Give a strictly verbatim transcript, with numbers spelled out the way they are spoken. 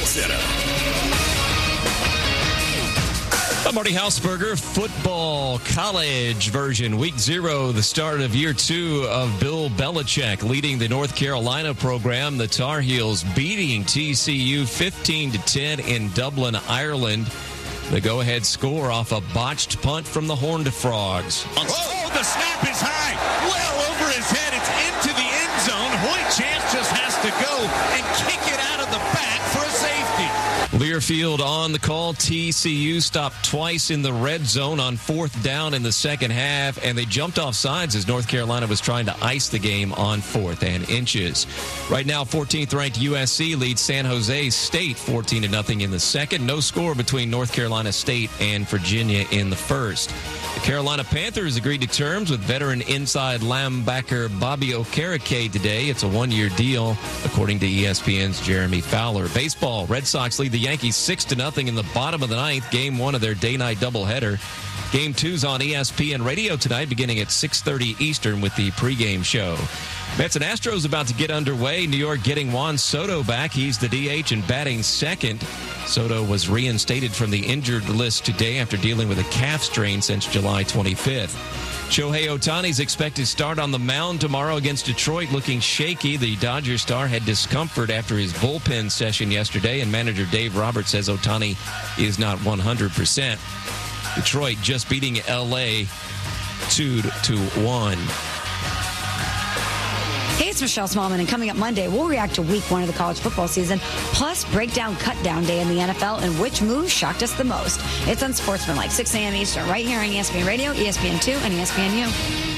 Center. I'm Marty Hausberger. Football college version, week zero, the start of year two of Bill Belichick leading the North Carolina program. The Tar Heels beating T C U fifteen to ten in Dublin, Ireland. The go-ahead score off a botched punt from the Horned Frogs. Oh, the snap is high, well over his head. It's into the end zone. Hoyt Chance just has to go and kick it out of the back for a safety. Learfield on the call. T C U stopped twice in the red zone on fourth down in the second half, and they jumped off sides as North Carolina was trying to ice the game on fourth and inches. Right now, fourteenth ranked U S C leads San Jose State fourteen to nothing in the second. No score between North Carolina State and Virginia in the first. The Carolina Panthers agreed to terms with veteran inside linebacker Bobby Okereke today. It's a one-year deal, according to E S P N's Jeremy Fowler. Baseball, Red Sox lead the Yankees six to nothing in the bottom of the ninth, game one of their day-night doubleheader. Game two's on E S P N Radio tonight, beginning at six thirty Eastern with the pregame show. Mets and Astros about to get underway. New York getting Juan Soto back. He's the D H and batting second. Soto was reinstated from the injured list today after dealing with a calf strain since July twenty-fifth. Shohei Ohtani's expected start on the mound tomorrow against Detroit, looking shaky. The Dodgers star had discomfort after his bullpen session yesterday, and manager Dave Roberts says Ohtani is not one hundred percent. Detroit just beating L A two to one. Hey, it's Michelle Smallman, and coming up Monday, we'll react to week one of the college football season, plus break down cut-down day in the N F L and which move shocked us the most. It's Unsportsmanlike, six a.m. Eastern, right here on E S P N Radio, E S P N two, and E S P N U.